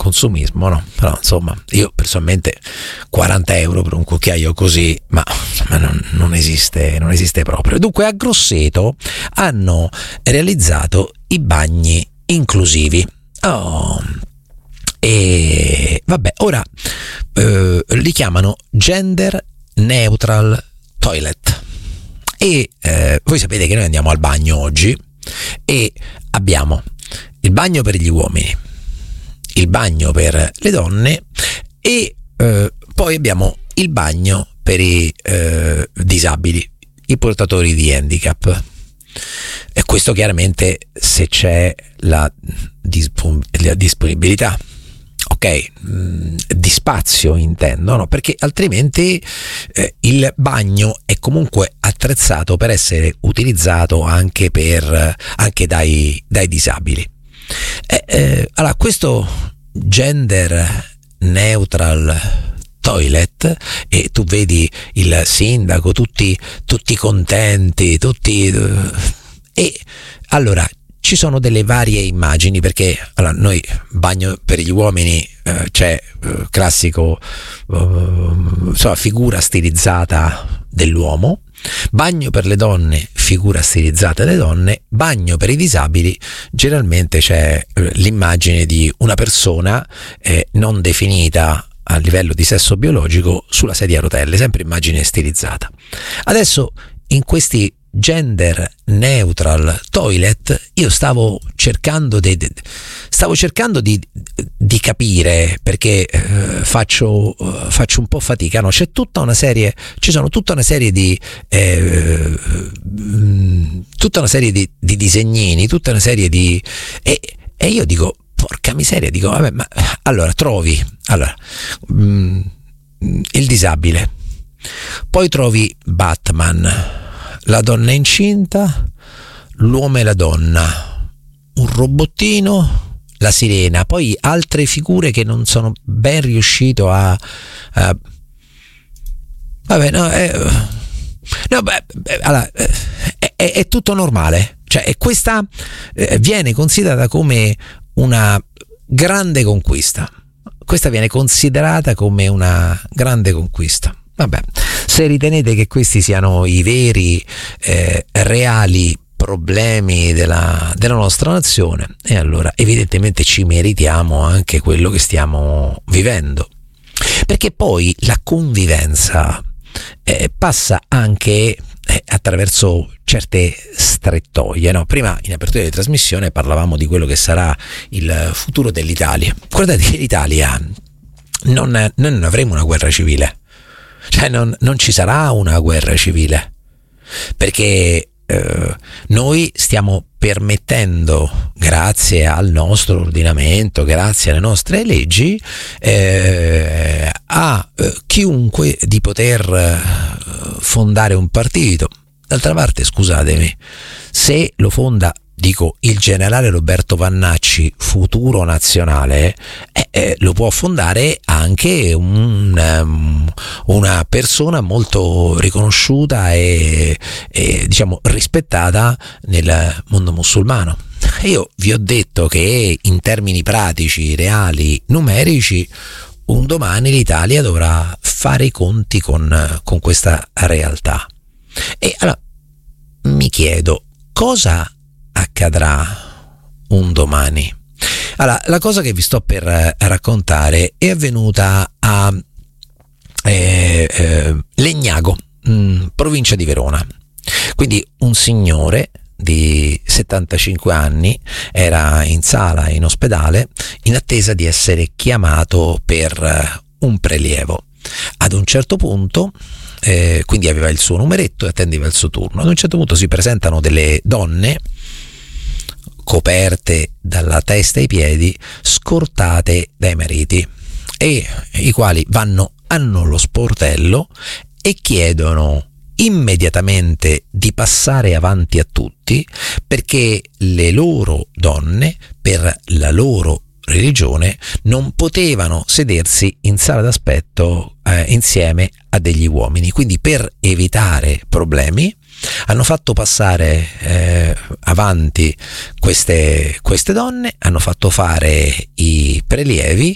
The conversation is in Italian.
consumismo, no? Però insomma, io personalmente 40 euro per un cucchiaio così, ma non esiste proprio. Dunque a Grosseto hanno realizzato i bagni inclusivi. E vabbè, ora li chiamano gender neutral toilet. E voi sapete che noi andiamo al bagno oggi e abbiamo il bagno per gli uomini, il bagno per le donne e poi abbiamo il bagno per i disabili, i portatori di handicap. E questo chiaramente se c'è la disponibilità, di spazio intendo, no? Perché altrimenti il bagno è comunque attrezzato per essere utilizzato anche dai disabili. Allora, questo gender neutral toilet, e tu vedi il sindaco tutti contenti, e allora ci sono delle varie immagini, perché allora noi bagno per gli uomini c'è classico figura stilizzata dell'uomo, bagno per le donne figura stilizzata delle donne, bagno per i disabili generalmente c'è l'immagine di una persona non definita a livello di sesso biologico sulla sedia a rotelle, sempre immagine stilizzata. Adesso in questi gender neutral toilet io stavo cercando di capire, perché faccio un po' fatica, no? Ci sono tutta una serie di disegnini, tutta una serie di e io dico, porca miseria, dico vabbè, ma allora trovi il disabile, poi trovi Batman, la donna incinta, l'uomo e la donna, un robottino, la sirena, poi altre figure che non sono ben riuscito a vabbè, allora, è tutto normale, cioè questa viene considerata come una grande conquista. Questa viene considerata come una grande conquista. Vabbè, se ritenete che questi siano i veri reali problemi della nostra nazione, e allora evidentemente ci meritiamo anche quello che stiamo vivendo, perché poi la convivenza passa anche attraverso certe strettoie, no? Prima in apertura di trasmissione parlavamo di quello che sarà il futuro dell'Italia. Guardate che l'Italia noi non avremo una guerra civile, cioè non ci sarà una guerra civile, perché noi stiamo permettendo, grazie al nostro ordinamento, grazie alle nostre leggi, a chiunque di poter fondare un partito. D'altra parte, scusatemi, se lo fonda, dico, il generale Roberto Vannacci, futuro nazionale, lo può fondare anche una persona molto riconosciuta e diciamo rispettata nel mondo musulmano. Io vi ho detto che in termini pratici, reali, numerici, un domani l'Italia dovrà fare i conti con questa realtà. E allora mi chiedo, cosa accadrà un domani? Allora, la cosa che vi sto per raccontare è avvenuta a Legnago, provincia di Verona. Quindi un signore di 75 anni era in sala in ospedale in attesa di essere chiamato per un prelievo. Ad un certo punto quindi aveva il suo numeretto e attendeva il suo turno. Ad un certo punto si presentano delle donne coperte dalla testa ai piedi, scortate dai mariti, e i quali hanno lo sportello e chiedono immediatamente di passare avanti a tutti, perché le loro donne, per la loro religione, non potevano sedersi in sala d'aspetto insieme a degli uomini. Quindi, per evitare problemi, hanno fatto passare avanti queste donne, hanno fatto fare i prelievi